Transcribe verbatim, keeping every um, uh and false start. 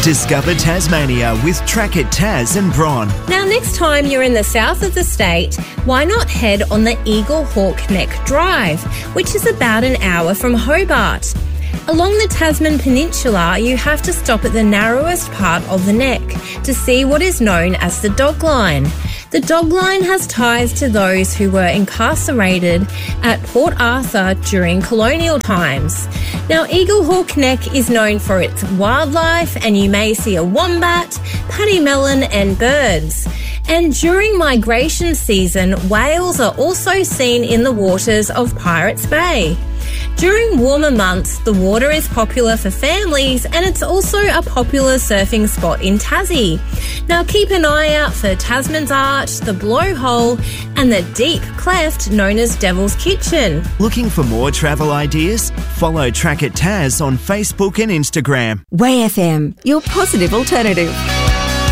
Discover Tasmania with Track It Tas and Bron. Now, next time you're in the south of the state, why not head on the Eagle Hawk Neck Drive, which is about an hour from Hobart. Along the Tasman Peninsula, you have to stop at the narrowest part of the neck to see what is known as the Dog Line. The Dog Line has ties to those who were incarcerated at Port Arthur during colonial times. Now, Eagle Hawk Neck is known for its wildlife, and you may see a wombat, pademelon and birds. And during migration season, whales are also seen in the waters of Pirates Bay. During warmer months, the water is popular for families, and it's also a popular surfing spot in Tassie. Now keep an eye out for Tasman's Arch, the Blowhole and the deep cleft known as Devil's Kitchen. Looking for more travel ideas? Follow Track It Tas on Facebook and Instagram. Way F M, your positive alternative.